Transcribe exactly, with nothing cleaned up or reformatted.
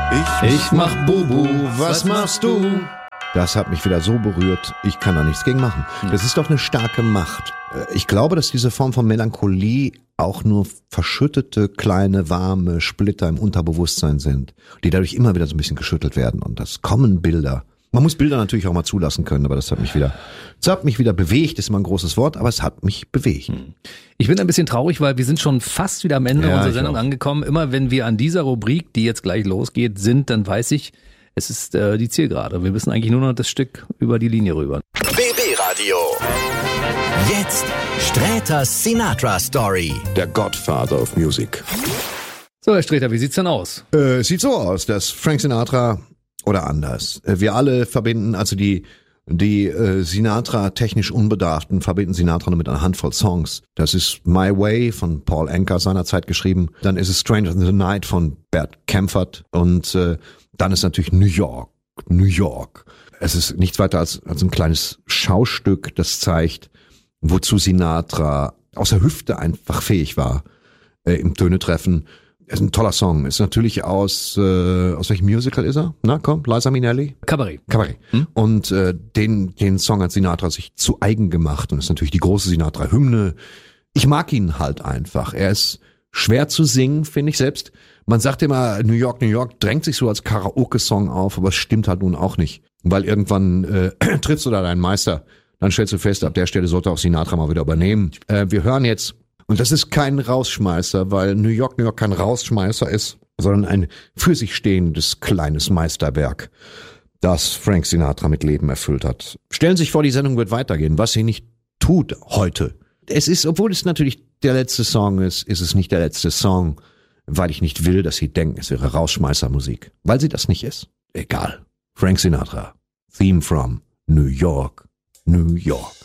Ich, ich mach Bubu, was machst du? Das hat mich wieder so berührt, ich kann da nichts gegen machen. Das ist doch eine starke Macht. Ich glaube, dass diese Form von Melancholie auch nur verschüttete, kleine, warme Splitter im Unterbewusstsein sind, die dadurch immer wieder so ein bisschen geschüttelt werden. Und das kommen Bilder. Man muss Bilder natürlich auch mal zulassen können, aber das hat mich wieder, das hat mich wieder bewegt, ist immer ein großes Wort, aber es hat mich bewegt. Ich bin ein bisschen traurig, weil wir sind schon fast wieder am Ende Ja, unserer ich Sendung auch. angekommen. Immer wenn wir an dieser Rubrik, die jetzt gleich losgeht, sind, dann weiß ich, es ist äh, die Zielgerade. Wir müssen eigentlich nur noch das Stück über die Linie rüber. B B-Radio. Jetzt Sträters Sinatra Story. Der Godfather of Music. So, Herr Sträter, wie sieht's denn aus? Äh, sieht so aus, dass Frank Sinatra oder anders. Äh, wir alle verbinden, also die die äh, Sinatra technisch Unbedarften verbinden Sinatra nur mit einer Handvoll Songs. Das ist My Way von Paul Anka seinerzeit geschrieben. Dann ist es Stranger in the Night von Bert Kaempfert und äh, dann ist natürlich New York, New York. Es ist nichts weiter als, als ein kleines Schaustück, das zeigt, wozu Sinatra aus der Hüfte einfach fähig war äh, im Töne-Treffen. Es ist ein toller Song. Ist natürlich aus, äh, aus welchem Musical ist er? Na komm, Liza Minnelli? Cabaret. Cabaret. Hm? Und äh, den, den Song hat Sinatra sich zu eigen gemacht und ist natürlich die große Sinatra-Hymne. Ich mag ihn halt einfach. Er ist schwer zu singen, finde ich selbst. Man sagt immer, New York, New York drängt sich so als Karaoke-Song auf, aber es stimmt halt nun auch nicht. Weil irgendwann äh, triffst du da deinen Meister, dann stellst du fest, ab der Stelle sollte auch Sinatra mal wieder übernehmen. Äh, wir hören jetzt, und das ist kein Rausschmeißer, weil New York, New York kein Rausschmeißer ist, sondern ein für sich stehendes kleines Meisterwerk, das Frank Sinatra mit Leben erfüllt hat. Stellen Sie sich vor, die Sendung wird weitergehen, was sie nicht tut heute. Es ist, obwohl es natürlich der letzte Song ist, ist es nicht der letzte Song, weil ich nicht will, dass Sie denken, es wäre Rausschmeißermusik. Weil sie das nicht ist. Egal. Frank Sinatra. Theme from New York, New York.